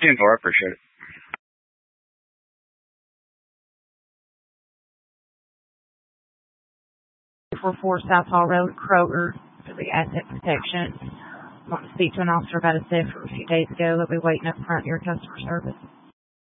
the info. I appreciate it. 44 South Hall Road, Kroger, for the asset protection. I want to speak to an officer about a theft from a few days ago. They'll be waiting up front of your customer service.